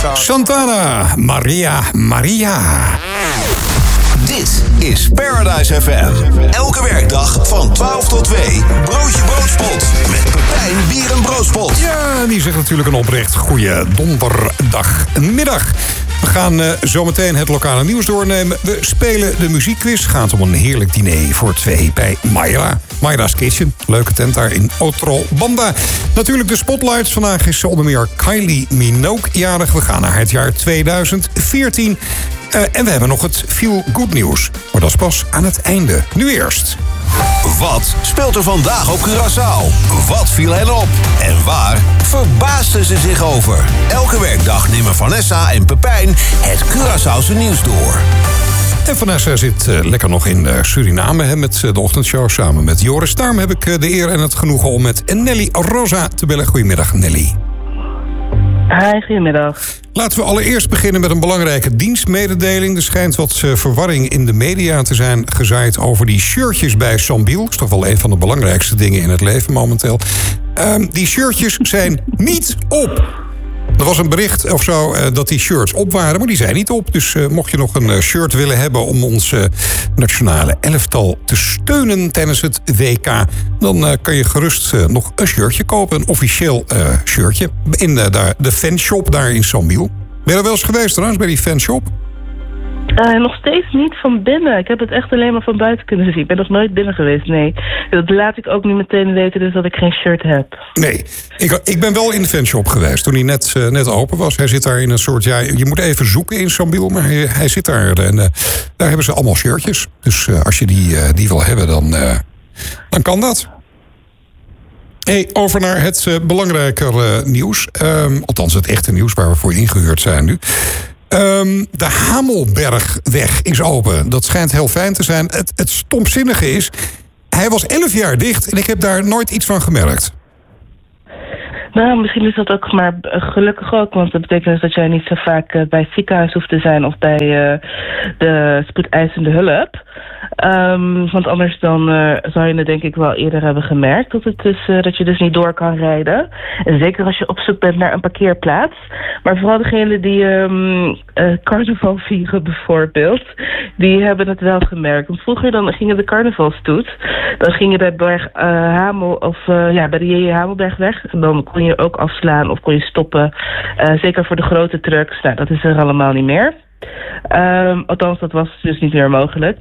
Santana, Maria. Dit is Paradise FM. Elke werkdag van 12 tot 2. Broodje Broodspot. Met Pepijn Bier en Broodspot. Ja, die zegt natuurlijk een oprecht goede donderdagmiddag. We gaan zometeen het lokale nieuws doornemen. We spelen de muziekquiz. Het gaat om een heerlijk diner voor 2 bij Mayra. Mayra's Kitchen. Leuke tent daar in Otro Banda. Natuurlijk de spotlights. Vandaag is onder meer Kylie Minogue jarig. We gaan naar het jaar 2014. En we hebben nog het Feel Good nieuws. Maar dat is pas aan het einde. Nu eerst. Wat speelt er vandaag op Curaçao? Wat viel hen op? En waar verbaasden ze zich over? Elke werkdag nemen Vanessa en Pepijn het Curaçaose nieuws door. En Vanessa zit lekker nog in Suriname met de ochtendshow. Samen met Joris Taarm heb ik de eer en het genoegen om met Nelly Rosa te bellen. Goedemiddag, Nelly. Hi, goedemiddag. Laten we allereerst beginnen met een belangrijke dienstmededeling. Er schijnt wat verwarring in de media te zijn gezaaid over die shirtjes bij Sambiel. Dat is toch wel een van de belangrijkste dingen in het leven momenteel. Die shirtjes zijn niet op. Er was een bericht of zo dat die shirts op waren, maar die zijn niet op. Dus mocht je nog een shirt willen hebben om ons nationale elftal te steunen tijdens het WK, dan kan je gerust nog een shirtje kopen. Een officieel shirtje in de fanshop daar in Sambiel. Ben je er wel eens geweest trouwens bij die fanshop? Nog steeds niet van binnen. Ik heb het echt alleen maar van buiten kunnen zien. Ik ben nog nooit binnen geweest, nee. Dat laat ik ook nu meteen weten, dus dat ik geen shirt heb. Nee, ik ben wel in de fanshop geweest toen hij net open was. Hij zit daar in een soort, je moet even zoeken in Sambiel, maar hij zit daar. En daar hebben ze allemaal shirtjes. Dus als je die wil hebben, dan kan dat. Hey, over naar het belangrijker nieuws. Althans, het echte nieuws waar we voor ingehuurd zijn nu. De Hamelbergweg is open. Dat schijnt heel fijn te zijn. Het stomzinnige is, hij was 11 jaar dicht en ik heb daar nooit iets van gemerkt. Nou, misschien is dat ook maar gelukkig ook, want dat betekent dus dat jij niet zo vaak bij het ziekenhuis hoeft te zijn of bij de spoedeisende hulp. Want anders dan zou je het denk ik wel eerder hebben gemerkt dat je dus niet door kan rijden. En zeker als je op zoek bent naar een parkeerplaats. Maar vooral degenen die carnaval vieren bijvoorbeeld, die hebben het wel gemerkt. Want vroeger dan gingen de carnavalstoet, dan ging je bij Hamel of bij de J.J. Hamelbergweg. En dan kon je ook afslaan of kon je stoppen. Zeker voor de grote trucks. Nou, dat is er allemaal niet meer. Althans, dat was dus niet meer mogelijk.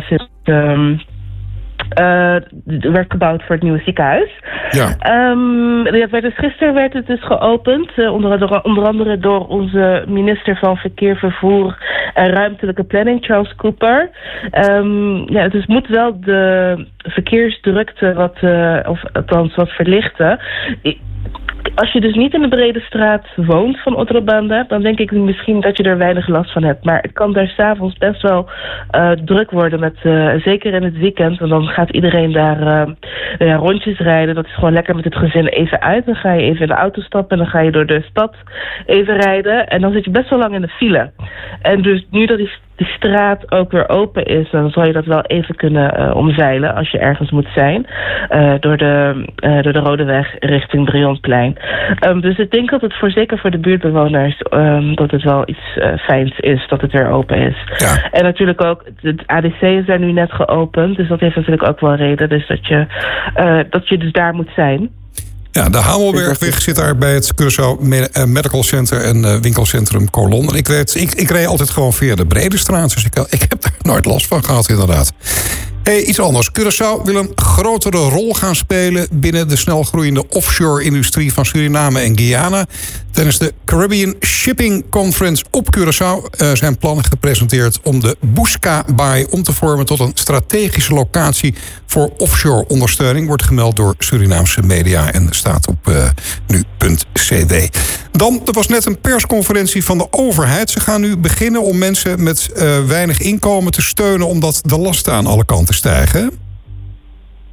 Werd gebouwd voor het nieuwe ziekenhuis. Ja. Gisteren werd het dus geopend. Onder andere door onze minister van Verkeer, Vervoer en Ruimtelijke Planning, Charles Cooper. Dus moet wel de verkeersdrukte wat verlichten. Als je dus niet in de brede straat woont van Otro Banda, dan denk ik misschien dat je er weinig last van hebt. Maar het kan daar 's avonds best wel druk worden, zeker in het weekend. Want dan gaat iedereen daar rondjes rijden. Dat is gewoon lekker met het gezin even uit. Dan ga je even in de auto stappen en dan ga je door de stad even rijden. En dan zit je best wel lang in de file. En dus nu dat die straat ook weer open is, dan zal je dat wel even kunnen omzeilen als je ergens moet zijn. Door de Rode Weg richting Brionplein. Dus ik denk dat het zeker voor de buurtbewoners dat het wel iets fijns is dat het weer open is. Ja. En natuurlijk ook, het ADC is daar nu net geopend, dus dat heeft natuurlijk ook wel reden. Dus dat je dus daar moet zijn. Ja, de Hamelbergweg zit daar bij het Curaçao Medical Center en winkelcentrum Colon. En ik reed altijd gewoon via de Brede Straat, dus ik heb daar nooit last van gehad inderdaad. Hey, iets anders. Curaçao wil een grotere rol gaan spelen binnen de snelgroeiende offshore-industrie van Suriname en Guyana. Tijdens de Caribbean Shipping Conference op Curaçao zijn plannen gepresenteerd om de Busca-baai om te vormen tot een strategische locatie voor offshore ondersteuning. Wordt gemeld door Surinaamse media en staat op nu.cd. Dan, er was net een persconferentie van de overheid. Ze gaan nu beginnen om mensen met weinig inkomen te steunen omdat de lasten aan alle kanten stijgen.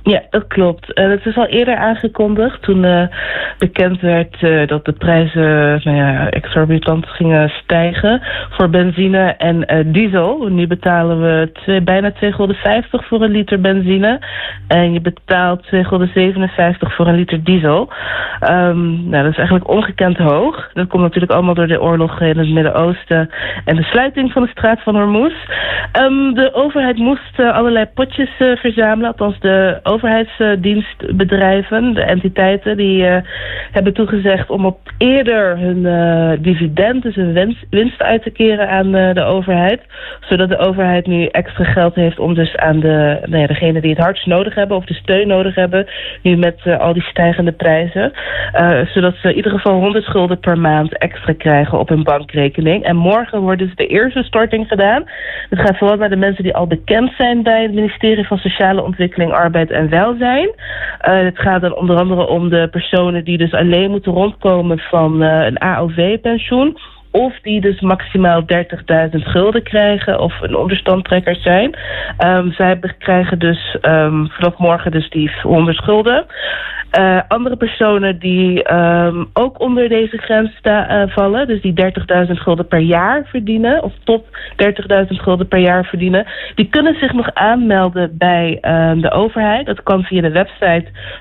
Ja, dat klopt. Dat is al eerder aangekondigd toen bekend werd dat de prijzen exorbitant gingen stijgen voor benzine en diesel. Nu betalen we bijna €2,50 voor een liter benzine en je betaalt €2,57 voor een liter diesel. Dat is eigenlijk ongekend hoog. Dat komt natuurlijk allemaal door de oorlog in het Midden-Oosten en de sluiting van de straat van Hormuz. De overheid moest allerlei potjes verzamelen, althans de overheidsdienstbedrijven, de entiteiten, die hebben toegezegd om op eerder hun dividend, dus hun winst uit te keren aan de overheid. Zodat de overheid nu extra geld heeft om dus aan degenen die het hardst nodig hebben of de steun nodig hebben, nu met al die stijgende prijzen. Zodat ze in ieder geval €100 per maand extra krijgen op hun bankrekening. En morgen wordt dus de eerste storting gedaan. Het gaat vooral naar de mensen die al bekend zijn bij het ministerie van Sociale Ontwikkeling, Arbeid en Welzijn. Het gaat dan onder andere om de personen die dus alleen moeten rondkomen van een AOW-pensioen. Of die dus maximaal €30.000 krijgen of een onderstandtrekker zijn. Zij krijgen dus vanaf morgen dus die €100. Andere personen die ook onder deze grens vallen, dus die €30.000 per jaar verdienen, of tot €30.000 per jaar verdienen, die kunnen zich nog aanmelden bij de overheid. Dat kan via de website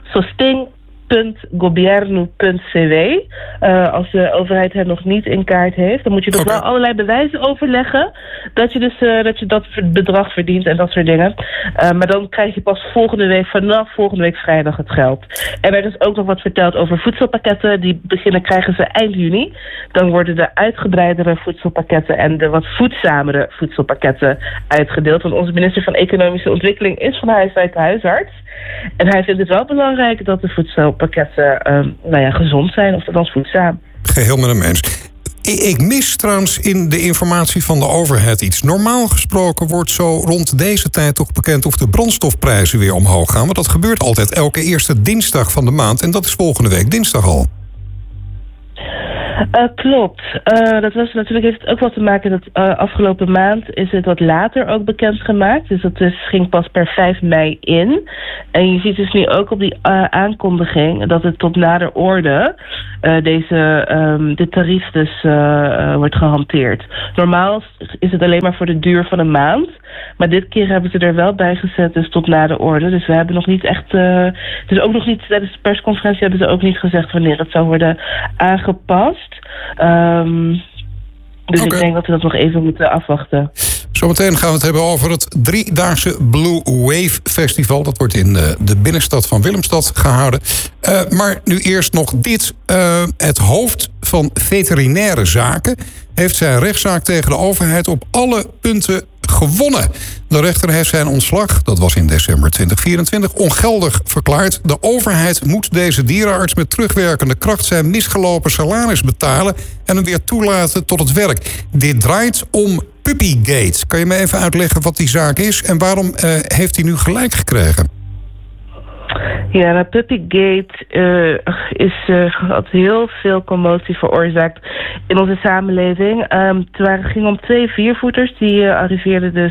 sosting.gobierno.cw. Als de overheid het nog niet in kaart heeft, dan moet je dus wel allerlei bewijzen overleggen dat je dus dat bedrag verdient en dat soort dingen. Maar dan krijg je pas vanaf volgende week vrijdag het geld. En er is ook nog wat verteld over voedselpakketten. Die krijgen ze eind juni. Dan worden de uitgebreidere voedselpakketten en de wat voedzamere voedselpakketten uitgedeeld. Want onze minister van Economische Ontwikkeling is van huis uit huisarts. En hij vindt het wel belangrijk dat de voedselpakketten gezond zijn, of althans voedzaam. Geheel met een mens. Ik mis trouwens in de informatie van de overheid iets. Normaal gesproken wordt zo rond deze tijd toch bekend of de brandstofprijzen weer omhoog gaan. Want dat gebeurt altijd elke eerste dinsdag van de maand. En dat is volgende week dinsdag al. Klopt. Heeft het ook wel te maken dat afgelopen maand is het wat later ook bekendgemaakt. Dus dat ging pas per 5 mei in. En je ziet dus nu ook op die aankondiging dat het tot nader orde dit tarief dus wordt gehanteerd. Normaal is het alleen maar voor de duur van een maand. Maar dit keer hebben ze er wel bij gezet, dus tot na de orde. Dus we hebben nog niet echt... dus ook nog niet tijdens de persconferentie hebben ze ook niet gezegd wanneer het zou worden aangepast. Dus ik denk dat we dat nog even moeten afwachten. Zometeen gaan we het hebben over het 3-daagse Blue Wave Festival. Dat wordt in de binnenstad van Willemstad gehouden. Maar nu eerst nog dit. Het hoofd van veterinaire zaken heeft zijn rechtszaak tegen de overheid op alle punten gewonnen. De rechter heeft zijn ontslag, dat was in december 2024, ongeldig verklaard. De overheid moet deze dierenarts met terugwerkende kracht zijn misgelopen salaris betalen en hem weer toelaten tot het werk. Dit draait om Puppygate. Kan je me even uitleggen wat die zaak is en waarom heeft hij nu gelijk gekregen? Ja, Puppygate had heel veel commotie veroorzaakt in onze samenleving. Het ging om 2 viervoeters die arriveerden dus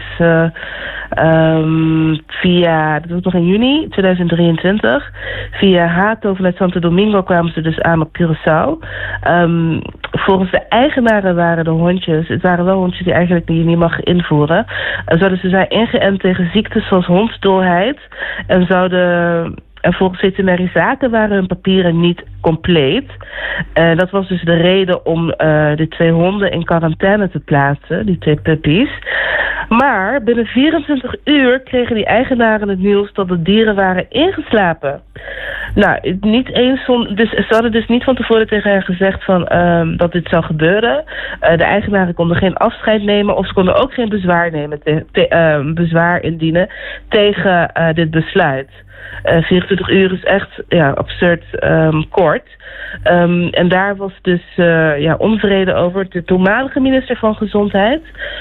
dat was nog in juni 2023. Via Hato vanuit Santo Domingo kwamen ze dus aan op Curaçao. Volgens de eigenaren waren de hondjes, het waren wel hondjes die eigenlijk je niet mag invoeren. Ze zijn ingeënt tegen ziektes zoals hondsdolheid en volgens veterinaire zaken waren hun papieren niet compleet. Dat was dus de reden om de 2 honden in quarantaine te plaatsen, die 2 puppies. Maar binnen 24 uur kregen die eigenaren het nieuws dat de dieren waren ingeslapen. Nou, ze hadden dus niet van tevoren tegen hen gezegd dat dit zou gebeuren. De eigenaren konden geen afscheid nemen of ze konden ook geen bezwaar indienen tegen dit besluit. 24 uur is echt absurd kort. En daar was dus onvrede over. De toenmalige minister van Gezondheid,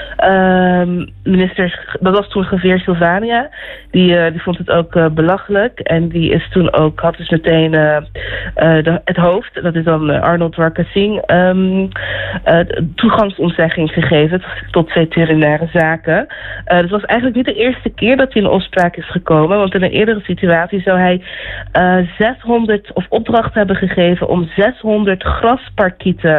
dat was toen Javier Silvania, die vond het ook belachelijk. En die is toen ook, had dus meteen het hoofd, dat is dan Arnold Warkassing, toegangsontzegging gegeven tot veterinaire zaken. Het was eigenlijk niet de eerste keer dat hij in opspraak is gekomen, want in een eerdere situatie situatie zou hij 600 of opdracht hebben gegeven om 600 grasparkieten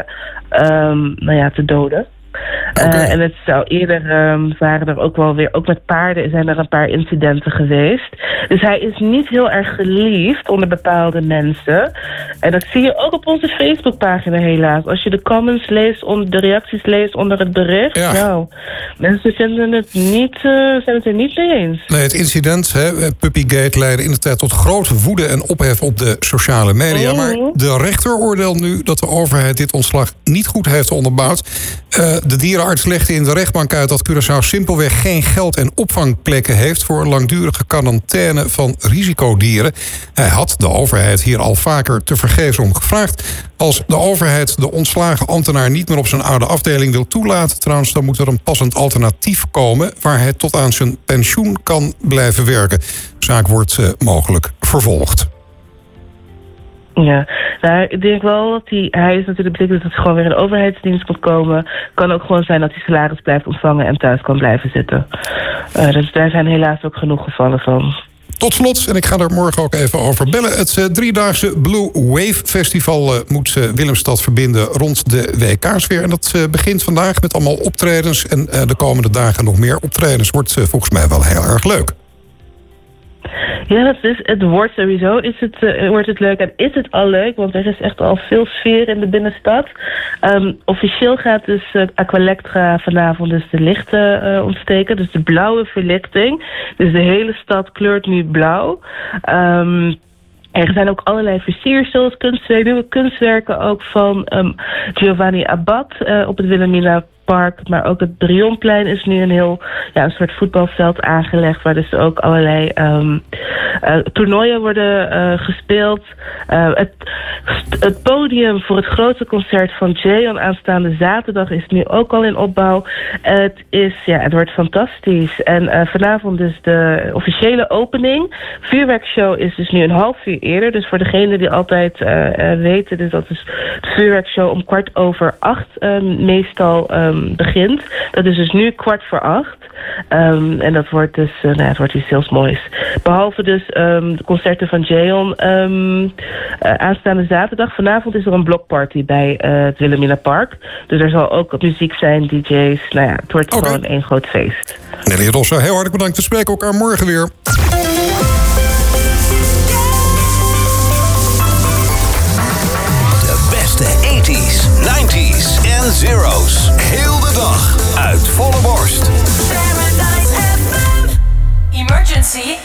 te doden. En het zou eerder waren er ook wel weer, ook met paarden zijn er een paar incidenten geweest. Dus hij is niet heel erg geliefd onder bepaalde mensen. En dat zie je ook op onze Facebookpagina helaas. Als je de comments leest, de reacties leest onder het bericht. Ja. Nou, mensen vinden het niet, zijn het er niet mee eens. Nee, het incident, Puppygate, leidde in de tijd tot grote woede en ophef op de sociale media. Maar de rechter oordeelt nu dat de overheid dit ontslag niet goed heeft onderbouwd. De dierenarts legde in de rechtbank uit dat Curaçao simpelweg geen geld en opvangplekken heeft voor langdurige quarantaine van risicodieren. Hij had de overheid hier al vaker tevergeefs om gevraagd. Als de overheid de ontslagen ambtenaar niet meer op zijn oude afdeling wil toelaten, trouwens, dan moet er een passend alternatief komen waar hij tot aan zijn pensioen kan blijven werken. De zaak wordt mogelijk vervolgd. Ja, nou, ik denk wel dat hij is natuurlijk betekend dat het gewoon weer in de overheidsdienst moet komen. Kan ook gewoon zijn dat hij salaris blijft ontvangen en thuis kan blijven zitten. Dus daar zijn helaas ook genoeg gevallen van. Tot slot, en ik ga er morgen ook even over bellen. Het driedaagse Blue Wave Festival moet Willemstad verbinden rond de WK's weer. En dat begint vandaag met allemaal optredens. En de komende dagen nog meer optredens. Wordt volgens mij wel heel erg leuk. Ja, het wordt sowieso. Wordt het leuk en is het al leuk? Want er is echt al veel sfeer in de binnenstad. Officieel gaat dus Aqualectra vanavond dus de lichten ontsteken. Dus de blauwe verlichting. Dus de hele stad kleurt nu blauw. Er zijn ook allerlei versiersels, nieuwe kunstwerken ook van Giovanni Abad op het Wilhelmina Park, maar ook het Brionplein is nu een soort voetbalveld aangelegd, waar dus ook allerlei toernooien worden gespeeld. Het podium voor het grote concert van Jayon aanstaande zaterdag is nu ook al in opbouw. Het wordt fantastisch. En vanavond dus de officiële opening. Vuurwerkshow is dus nu een half uur eerder. Dus voor degenen die altijd weten, dus dat is de vuurwerkshow om 7:15 meestal begint. Dat is dus nu 7:15. En dat wordt dus het wordt iets heel moois. Behalve dus de concerten van Jayon aanstaande zaterdag. Vanavond is er een blockparty bij het Wilhelmina Park. Dus er zal ook muziek zijn, DJ's. Het wordt gewoon één groot feest. Nelly Rossa, heel hartelijk bedankt. We spreken elkaar morgen weer. De beste 80s, 90s en zeros. Heel de dag uit volle borst. Paradise FM. Emergency